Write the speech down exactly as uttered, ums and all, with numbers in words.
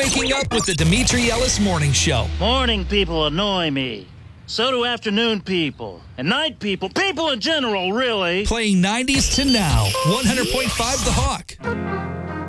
waking up with the Demetri Ellis Morning Show. Morning people annoy me. So do afternoon people. And night people. People in general, really. Playing nineties to now. one hundred point five The Hawk.